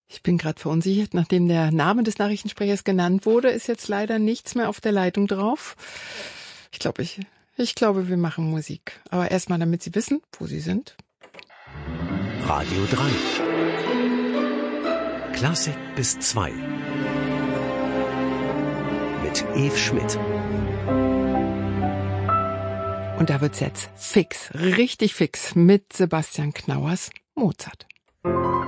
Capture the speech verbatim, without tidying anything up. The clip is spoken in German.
Ich bin gerade verunsichert. Nachdem der Name des Nachrichtensprechers genannt wurde, ist jetzt leider nichts mehr auf der Leitung drauf. Ich glaube, ich, ich glaube, wir machen Musik. Aber erstmal, damit Sie wissen, wo Sie sind. Radio drei. Klassik bis zwei. Mit Eve Schmidt. Und da wird's jetzt fix, richtig fix mit Sebastian Knauers Mozart.